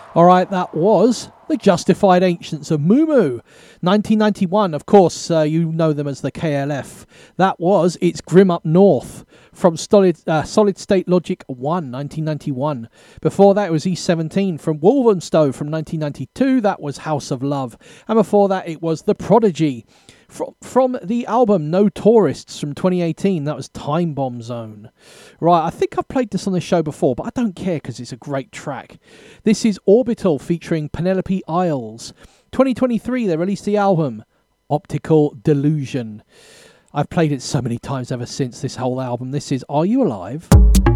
Alright, that was the Justified Ancients of Mumu. 1991, of course, you know them as the KLF. That was It's Grim Up North from Solid State Logic 1, 1991. Before that, it was E17 from Wolvenstow from 1992. That was House of Love. And before that, it was The Prodigy. From the album No Tourists from 2018, that was Time Bomb Zone. Right, I think I've played this on the show before, but I don't care because it's a great track. This is Orbital featuring Penelope Isles. 2023, they released the album Optical Delusion. I've played it so many times ever since, this whole album. This is Are You Alive?